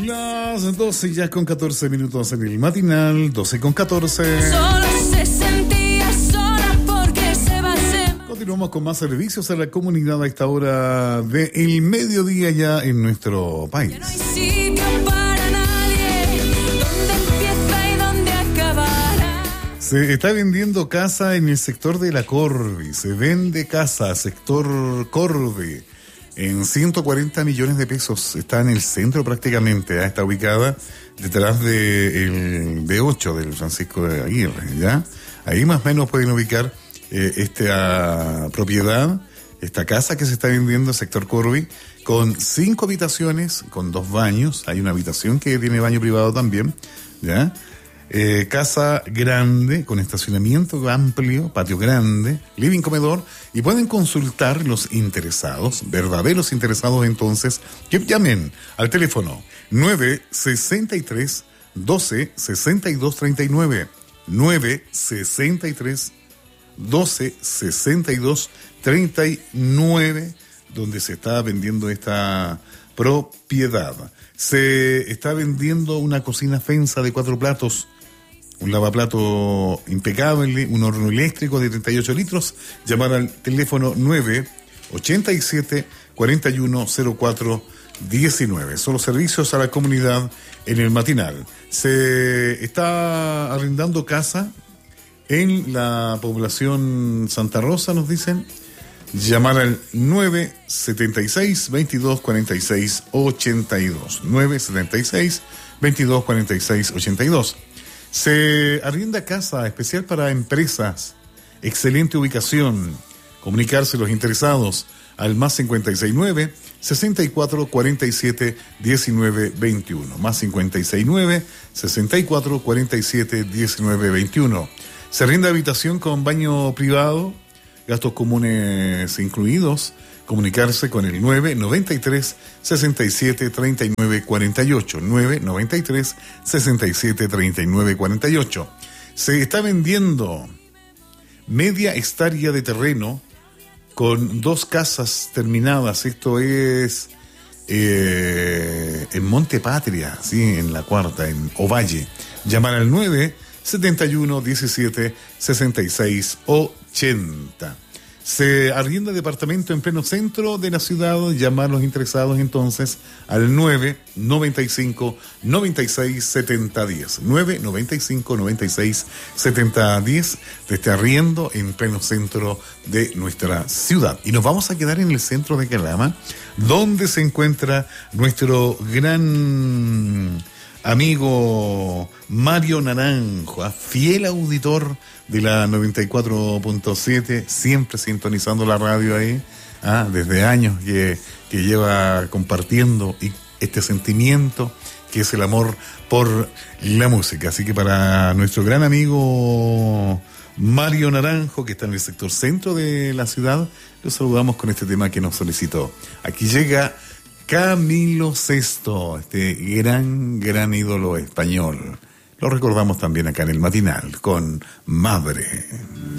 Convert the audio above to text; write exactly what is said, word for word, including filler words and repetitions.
Las doce ya con catorce minutos en el matinal, doce con catorce. Solo se sentía sola porque se va a hacer. Continuamos con más servicios a la comunidad a esta hora del mediodía ya en nuestro país. Ya no hay sitio para nadie, dónde empieza y dónde acabará. Se está vendiendo casa en el sector de la Corvi. Se vende casa, sector Corvi, en ciento cuarenta millones de pesos. Está en el centro prácticamente, ¿eh? Está ubicada detrás del B ocho del Francisco de Aguirre, ¿ya? Ahí más o menos pueden ubicar eh, esta propiedad, esta casa que se está vendiendo, sector Corvi, con cinco habitaciones, con dos baños. Hay una habitación que tiene baño privado también, ¿ya? Eh, casa grande, con estacionamiento amplio, patio grande, living, comedor, y pueden consultar los interesados, verdaderos interesados entonces, que llamen al teléfono nueve sesenta y tres, doce, sesenta y dos, treinta y nueve, nueve sesenta y tres, doce, sesenta y dos, treinta y nueve, donde se está vendiendo esta propiedad. Se está vendiendo una cocina Fensa de cuatro platos, un lavaplato impecable, un horno eléctrico de treinta y ocho litros. Llamar al teléfono nueve ochenta y siete, cuarenta y uno, cero cuatro diecinueve. Son los servicios a la comunidad en el matinal. Se está arrendando casa en la población Santa Rosa, nos dicen. Llamar al nueve setenta y seis, veintidós, cuarenta y seis, ochenta y dos. nueve setenta y seis, veintidós, cuarenta y seis, ochenta y dos. Se arrienda casa especial para empresas. Excelente ubicación. Comunicarse los interesados al más cincuenta y seis nueve, sesenta y cuatro, cuarenta y siete, diecinueve, veintiuno. Más cincuenta y seis nueve, sesenta y cuatro, cuarenta y siete, diecinueve, veintiuno. Se arrienda habitación con baño privado, gastos comunes incluidos. Comunicarse con el nueve noventa y tres, sesenta y siete, treinta y nueve, cuarenta y ocho. nueve noventa y tres, sesenta y siete, treinta y nueve, cuarenta y ocho. Se está vendiendo media hectárea de terreno con dos casas terminadas. Esto es eh, en Monte Patria, ¿sí? En la cuarta, en Ovalle. Llamar al nueve setenta y uno, diecisiete, sesenta y seis, ochenta. Se arrienda departamento en pleno centro de la ciudad. Llamar a los interesados entonces al nueve noventa y cinco, noventa y seis, setenta, diez. nueve noventa y cinco, noventa y seis, setenta, diez de este arriendo en pleno centro de nuestra ciudad. Y nos vamos a quedar en el centro de Calama, donde se encuentra nuestro gran amigo Mario Naranjo, fiel auditor de la noventa y cuatro punto siete, siempre sintonizando la radio ahí, ¿ah? Desde años que, que lleva compartiendo y este sentimiento que es el amor por la música. Así que para nuestro gran amigo Mario Naranjo, que está en el sector centro de la ciudad, lo saludamos con este tema que nos solicitó. Aquí llega Camilo Sesto, este gran, gran ídolo español. Lo recordamos también acá en el matinal con Madre.